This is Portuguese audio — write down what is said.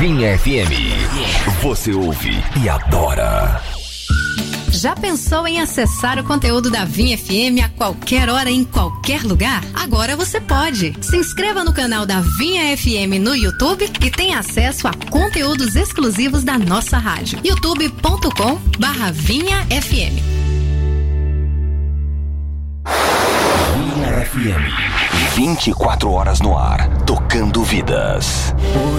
Vinha FM. Você ouve e adora. Já pensou em acessar o conteúdo da Vinha FM a qualquer hora, em qualquer lugar? Agora você pode. Se inscreva no canal da Vinha FM no YouTube e tenha acesso a conteúdos exclusivos da nossa rádio. youtube.com/Vinha FM. Vinha FM. 24 horas no ar, tocando vidas.